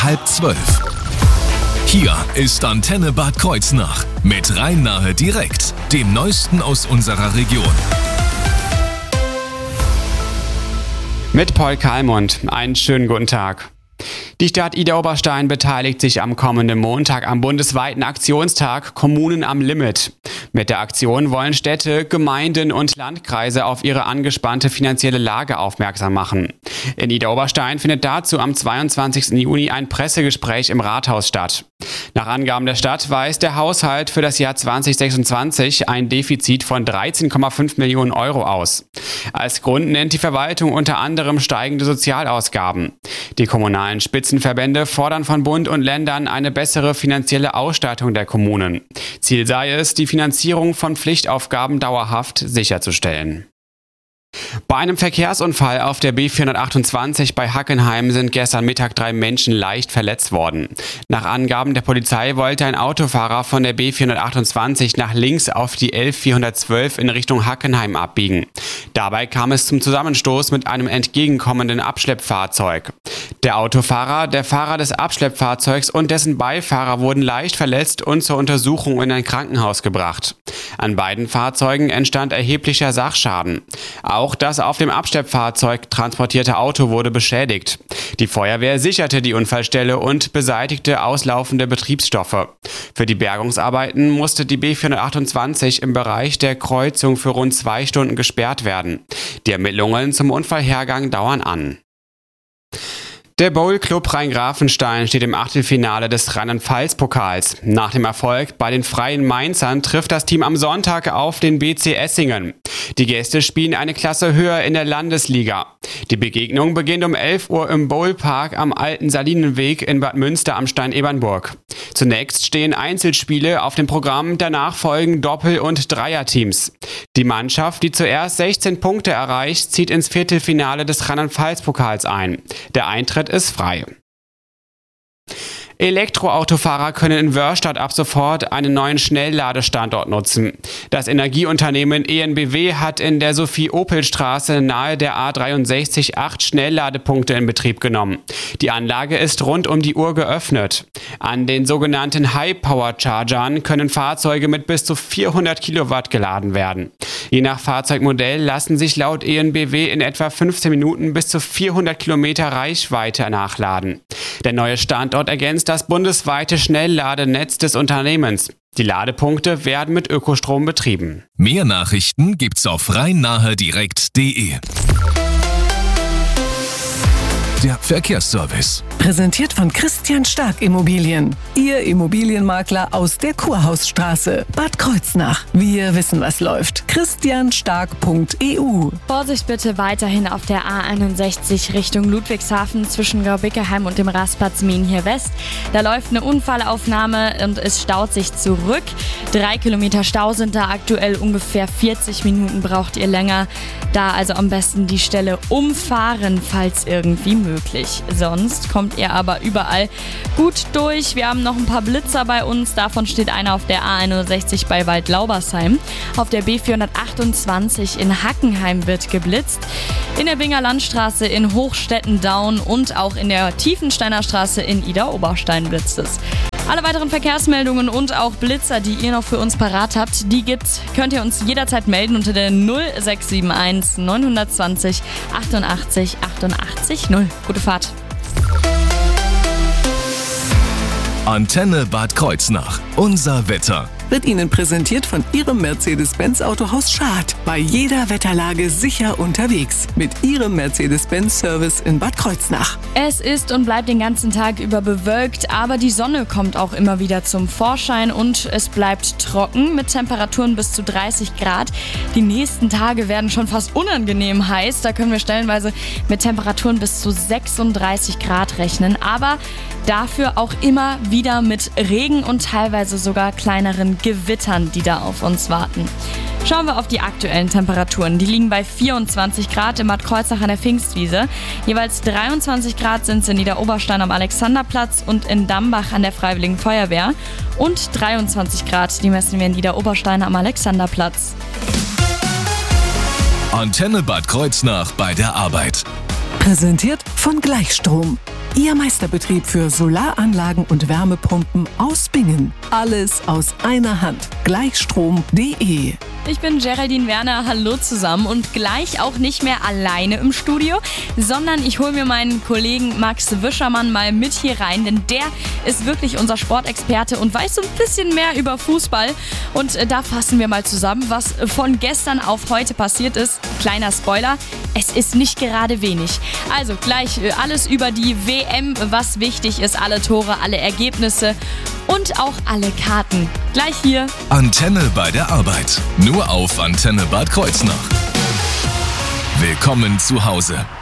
11:30. Hier ist Antenne Bad Kreuznach mit Rhein-Nahe direkt, dem Neuesten aus unserer Region. Mit Paul Kalmund. Einen schönen guten Tag. Die Stadt Idar-Oberstein beteiligt sich am kommenden Montag am bundesweiten Aktionstag Kommunen am Limit. Mit der Aktion wollen Städte, Gemeinden und Landkreise auf ihre angespannte finanzielle Lage aufmerksam machen. In Idar-Oberstein findet dazu am 22. Juni ein Pressegespräch im Rathaus statt. Nach Angaben der Stadt weist der Haushalt für das Jahr 2026 ein Defizit von 13,5 Millionen Euro aus. Als Grund nennt die Verwaltung unter anderem steigende Sozialausgaben. Die kommunalen Spitzenverbände fordern von Bund und Ländern eine bessere finanzielle Ausstattung der Kommunen. Ziel sei es, die Finanzierung von Pflichtaufgaben dauerhaft sicherzustellen. Bei einem Verkehrsunfall auf der B428 bei Hackenheim sind gestern Mittag 3 Menschen leicht verletzt worden. Nach Angaben der Polizei wollte ein Autofahrer von der B428 nach links auf die L412 in Richtung Hackenheim abbiegen. Dabei kam es zum Zusammenstoß mit einem entgegenkommenden Abschleppfahrzeug. Der Autofahrer, der Fahrer des Abschleppfahrzeugs und dessen Beifahrer wurden leicht verletzt und zur Untersuchung in ein Krankenhaus gebracht. An beiden Fahrzeugen entstand erheblicher Sachschaden. Auch das auf dem Abschleppfahrzeug transportierte Auto wurde beschädigt. Die Feuerwehr sicherte die Unfallstelle und beseitigte auslaufende Betriebsstoffe. Für die Bergungsarbeiten musste die B428 im Bereich der Kreuzung für rund 2 Stunden gesperrt werden. Die Ermittlungen zum Unfallhergang dauern an. Der Bowl-Club Rhein-Grafenstein steht im Achtelfinale des Rheinland-Pfalz-Pokals. Nach dem Erfolg bei den Freien Mainzern trifft das Team am Sonntag auf den BC Essingen. Die Gäste spielen eine Klasse höher in der Landesliga. Die Begegnung beginnt um 11 Uhr im Bowlpark am Alten Salinenweg in Bad Münster am Stein-Ebernburg. Zunächst stehen Einzelspiele auf dem Programm, danach folgen Doppel- und Dreierteams. Die Mannschaft, die zuerst 16 Punkte erreicht, zieht ins Viertelfinale des Rheinland-Pfalz-Pokals ein. Der Eintritt ist frei. Elektroautofahrer können in Wörstadt ab sofort einen neuen Schnellladestandort nutzen. Das Energieunternehmen EnBW hat in der Sophie-Opel-Straße nahe der A63 8 Schnellladepunkte in Betrieb genommen. Die Anlage ist rund um die Uhr geöffnet. An den sogenannten High-Power-Chargern können Fahrzeuge mit bis zu 400 Kilowatt geladen werden. Je nach Fahrzeugmodell lassen sich laut EnBW in etwa 15 Minuten bis zu 400 Kilometer Reichweite nachladen. Der neue Standort ergänzt das bundesweite Schnellladenetz des Unternehmens. Die Ladepunkte werden mit Ökostrom betrieben. Mehr Nachrichten gibt's auf rhein-nahe-direkt.de. Der Verkehrsservice. Präsentiert von Christian Stark Immobilien. Ihr Immobilienmakler aus der Kurhausstraße, Bad Kreuznach. Wir wissen, was läuft. christianstark.eu. Vorsicht bitte weiterhin auf der A61 Richtung Ludwigshafen zwischen Gaubickeheim und dem Rastplatz Minhier West. Da läuft eine Unfallaufnahme und es staut sich zurück. 3 Kilometer Stau sind da aktuell, ungefähr 40 Minuten braucht ihr länger. Da also am besten die Stelle umfahren, falls irgendwie möglich. Sonst kommt ihr aber überall gut durch. Wir haben noch ein paar Blitzer bei uns. Davon steht einer auf der A61 bei Waldlaubersheim. Auf der B428 in Hackenheim wird geblitzt. In der Binger Landstraße in Hochstetten-Daun und auch in der Tiefensteiner Straße in Idar-Oberstein blitzt es. Alle weiteren Verkehrsmeldungen und auch Blitzer, die ihr noch für uns parat habt, könnt ihr uns jederzeit melden unter der 0671 920 88 88 0. Gute Fahrt. Antenne Bad Kreuznach. Unser Wetter. Wird Ihnen präsentiert von Ihrem Mercedes-Benz Autohaus Schad. Bei jeder Wetterlage sicher unterwegs. Mit Ihrem Mercedes-Benz-Service in Bad Kreuznach. Es ist und bleibt den ganzen Tag über bewölkt, aber die Sonne kommt auch immer wieder zum Vorschein und es bleibt trocken mit Temperaturen bis zu 30 Grad. Die nächsten Tage werden schon fast unangenehm heiß. Da können wir stellenweise mit Temperaturen bis zu 36 Grad rechnen. Aber dafür auch immer wieder mit Regen und teilweise sogar kleineren Gewittern, die da auf uns warten. Schauen wir auf die aktuellen Temperaturen. Die liegen bei 24 Grad in Bad Kreuznach an der Pfingstwiese. Jeweils 23 Grad sind es in Niederoberstein am Alexanderplatz und in Dambach an der Freiwilligen Feuerwehr. Und 23 Grad, die messen wir in Niederoberstein am Alexanderplatz. Antenne Bad Kreuznach bei der Arbeit. Präsentiert von Gleichstrom. Ihr Meisterbetrieb für Solaranlagen und Wärmepumpen aus Bingen. Alles aus einer Hand. Gleichstrom.de. Ich bin Geraldine Werner, hallo zusammen und gleich auch nicht mehr alleine im Studio, sondern ich hole mir meinen Kollegen Max Wischermann mal mit hier rein, denn der ist wirklich unser Sportexperte und weiß so ein bisschen mehr über Fußball und da fassen wir mal zusammen, was von gestern auf heute passiert ist. Kleiner Spoiler, es ist nicht gerade wenig. Also gleich alles über die WM, was wichtig ist, alle Tore, alle Ergebnisse und auch alle Karten. Gleich hier. Antenne bei der Arbeit. Nur auf Antenne Bad Kreuznach. Willkommen zu Hause.